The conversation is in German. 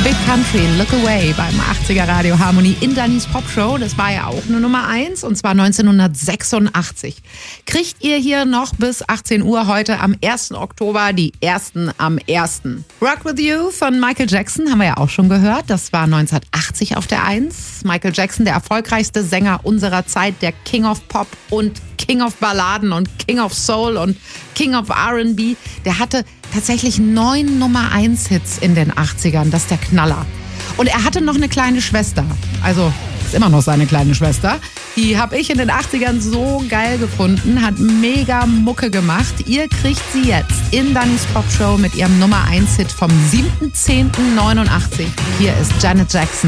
Big Country, Look Away beim 80er Radio Harmonie in Dannys Popshow. Das war ja auch eine Nummer 1 und zwar 1986. Kriegt ihr hier noch bis 18 Uhr heute am 1. Oktober die ersten am 1. Rock With You von Michael Jackson haben wir ja auch schon gehört. Das war 1980 auf der 1. Michael Jackson, der erfolgreichste Sänger unserer Zeit, der King of Pop und King of Balladen und King of Soul und King of R&B. Der hatte tatsächlich 9 Nummer 1 Hits in den 80ern. Das ist der Knaller. Und er hatte noch eine kleine Schwester. Also ist immer noch seine kleine Schwester. Die habe ich in den 80ern so geil gefunden. Hat mega Mucke gemacht. Ihr kriegt sie jetzt in Dannys Popshow mit ihrem Nummer 1 Hit vom 7.10.89. Hier ist Janet Jackson.